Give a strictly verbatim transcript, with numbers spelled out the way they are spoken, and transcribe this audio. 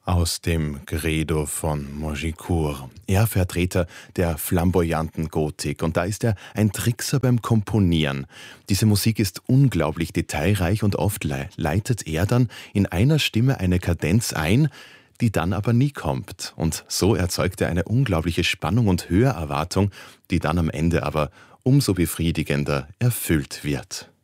Aus dem Credo von Montgicourt. Er Vertreter der flamboyanten Gotik. Und da ist er ein Trickser beim Komponieren. Diese Musik ist unglaublich detailreich und oft le- leitet er dann in einer Stimme eine Kadenz ein, die dann aber nie kommt. Und so erzeugt er eine unglaubliche Spannung und Hörerwartung, die dann am Ende aber umso befriedigender erfüllt wird.